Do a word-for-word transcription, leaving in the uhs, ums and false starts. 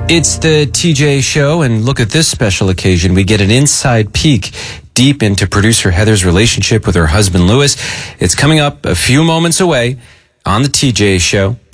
It's the T J Show, and look at this special occasion. We get an inside peek deep into producer Heather's relationship with her husband, Louis. It's coming up a few moments away on the T J Show.